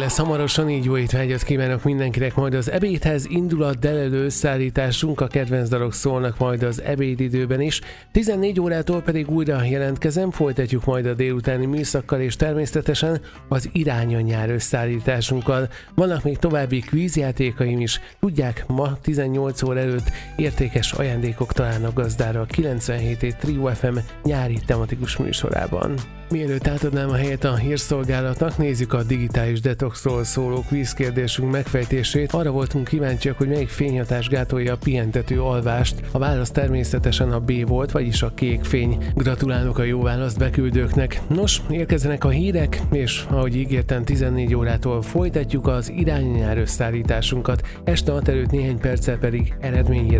lesz hamarosan, így jó étvágyat kívánok mindenkinek, majd az ebédhez indul a delelő összeállításunk, a kedvenc dalok szólnak majd az ebédidőben is. 14 órától pedig újra jelentkezem, folytatjuk majd a délutáni műszakkal és természetesen az Irány a nyár összeállításunkkal. Vannak még további kvízjátékaim is, tudják, ma 18 óra előtt értékes ajándékok találnak gazdára a 97 Trio FM nyári tematikus műsorában. Mielőtt átadnám a helyet a hírszolgálatnak, nézzük a digitális detoxról szóló kvízkérdésünk megfejtését. Arra voltunk kíváncsiak, hogy melyik fényhatás gátolja a pihentető alvást. A válasz természetesen a B volt, vagyis a kék fény. Gratulálok a jó választ beküldőknek. Nos, érkezzenek a hírek, és ahogy ígértem, 14 órától folytatjuk az Irány a nyár összeállításunkat. Este 6 előtt néhány perccel pedig eredményhír